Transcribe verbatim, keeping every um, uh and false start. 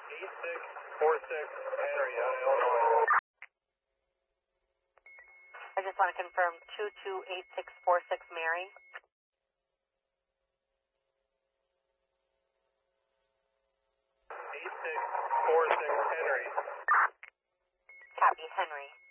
eight six four six Henry, out of Illinois. I just want to confirm two two eight six four six Mary. eight six four six Henry. Copy, Henry.